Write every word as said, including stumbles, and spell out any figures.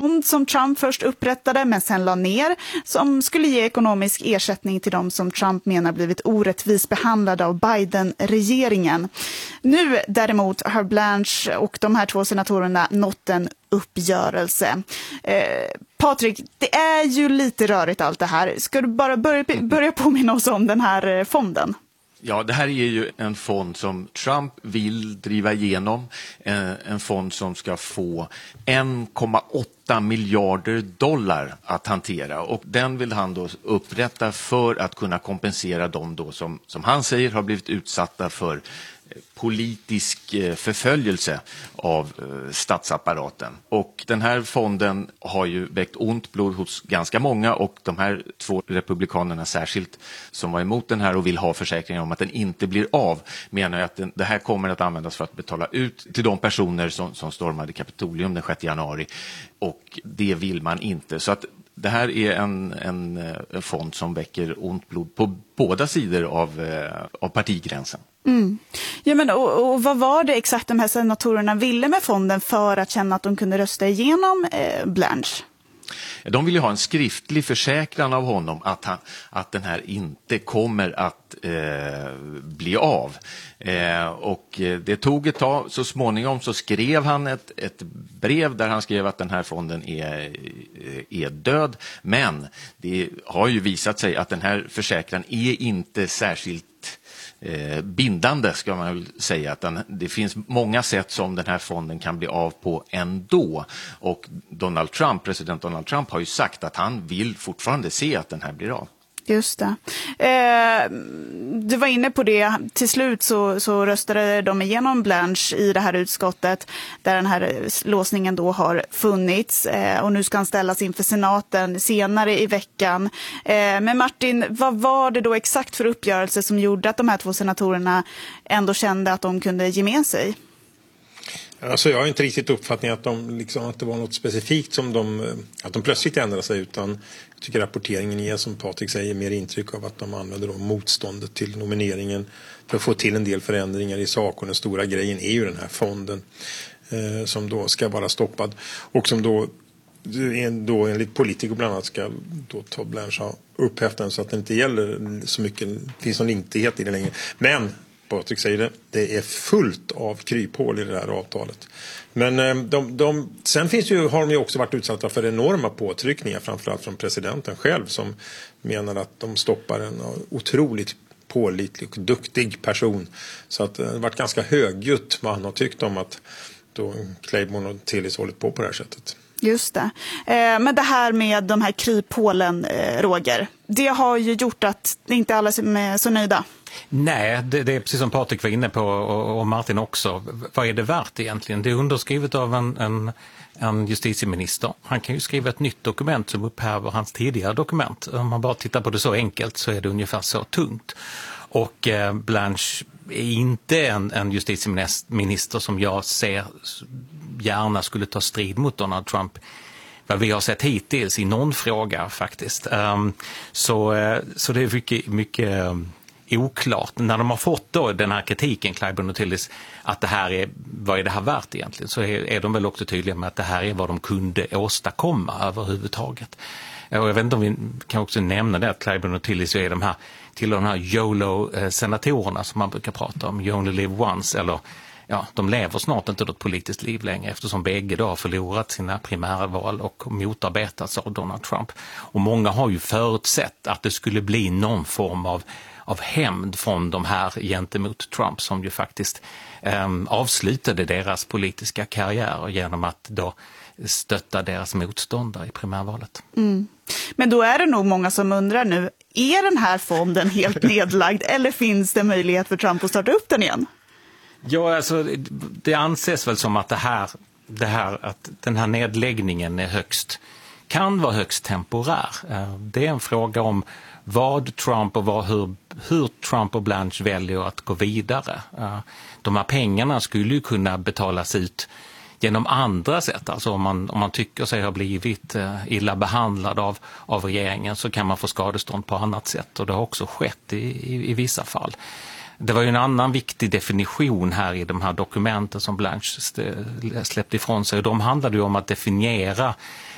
fond som Trump först upprättade men sen la ner, som skulle ge ekonomisk ersättning till dem som Trump menar blivit orättvis behandlade av Biden-regeringen. Nu däremot har Blanche och de här två senatorerna nått en uppgörelse. Eh, Patrik, det är ju lite rörigt allt det här. Ska du bara börja, börja påminna oss om den här fonden? Ja, det här är ju en fond som Trump vill driva igenom. En fond som ska få en komma åtta miljarder dollar att hantera. Och den vill han då upprätta för att kunna kompensera dem då som, som han säger har blivit utsatta för politisk förföljelse av statsapparaten. Och den här fonden har ju väckt ont blod hos ganska många, och de här två republikanerna särskilt som var emot den här och vill ha försäkringar om att den inte blir av, menar att den, det här kommer att användas för att betala ut till de personer som, som stormade Kapitolium den sjätte januari, och det vill man inte. Så att det här är en, en, en fond som väcker ont blod på båda sidor av, av partigränsen. Mm. Ja, men, och, och vad var det exakt de här senatorerna ville med fonden för att känna att de kunde rösta igenom eh, Blanche? De vill ju ha en skriftlig försäkran av honom att, han, att den här inte kommer att eh, bli av. Eh, och det tog ett tag, så småningom så skrev han ett, ett brev där han skrev att den här fonden är, är död. Men det har ju visat sig att den här försäkran är inte särskilt Eh, bindande, ska man väl säga. Att den, det finns många sätt som den här fonden kan bli av på ändå. Och Donald Trump, president Donald Trump, har ju sagt att han vill fortfarande se att den här blir av. Just det. Eh, du var inne på det. Till slut så, så röstade de igenom Blanche i det här utskottet där den här låsningen då har funnits. Eh, och nu ska han ställas inför senaten senare i veckan. Eh, men Martin, vad var det då exakt för uppgörelse som gjorde att de här två senatorerna ändå kände att de kunde ge med sig? Alltså jag har inte riktigt uppfattning att, de, liksom, att det var något specifikt som de, att de plötsligt ändrade sig, utan jag tycker rapporteringen ger, som Patrik säger, mer intryck av att de använder då motståndet till nomineringen för att få till en del förändringar i sak. Och den stora grejen är ju den här fonden eh, som då ska vara stoppad och som då, då enligt politiker bland annat ska då ta Blanche upphävt den så att det inte gäller så mycket, det finns någon intighet i det längre. Men Patrik säger det, det är fullt av kryphål i det här avtalet. Men de, de, sen finns ju, har de ju också varit utsatta för enorma påtryckningar, framförallt från presidenten själv, som menar att de stoppar en otroligt pålitlig och duktig person. Så att det har varit ganska högljutt vad han har tyckt om att då Claiborne och Tillis hållit på på det här sättet. Just det. Eh, men det här med de här kryphålen, eh, Roger, det har ju gjort att inte alla är så nöjda. Nej, det, det är precis som Patrik var inne på och, och Martin också. Vad är det värt egentligen? Det är underskrivet av en, en, en justitieminister. Han kan ju skriva ett nytt dokument som upphäver hans tidigare dokument. Om man bara tittar på det så enkelt så är det ungefär så tungt. Och eh, Blanche är inte en, en justitieminister som jag ser gärna skulle ta strid mot Donald Trump. Vad vi har sett hittills i någon fråga faktiskt. Um, så, så det är mycket, mycket um, oklart. När de har fått då den här kritiken, Claiborne och Tillis, att det här är, vad är det här värt egentligen? Så är, är de väl också tydliga med att det här är vad de kunde åstadkomma överhuvudtaget. Och jag vet inte om vi kan också nämna det att Claiborne och Tillis är de här, till de här YOLO-senatorerna som man brukar prata om, You Only Live Once, eller ja, de lever snart inte något politiskt liv längre eftersom bägge då har förlorat sina primärval och motarbetats av Donald Trump. Och många har ju förutsett att det skulle bli någon form av, av hämnd från de här gentemot Trump som ju faktiskt eh, avslutade deras politiska karriär genom att då stötta deras motståndare i primärvalet. Mm. Men då är det nog många som undrar nu, är den här fonden helt nedlagd eller finns det möjlighet för Trump att starta upp den igen? Ja, alltså det anses väl som att det här, det här, att den här nedläggningen är högst, kan vara högst temporär. Det är en fråga om vad Trump och vad, hur, hur Trump och Blanche väljer att gå vidare. De här pengarna skulle ju kunna betalas ut genom andra sätt. Alltså om man, om man tycker sig ha blivit illa behandlad av, av regeringen så kan man få skadestånd på annat sätt. Och det har också skett i, i, i vissa fall. Det var ju en annan viktig definition här i de här dokumenten som Blanche släppte ifrån sig. De handlade ju om att definiera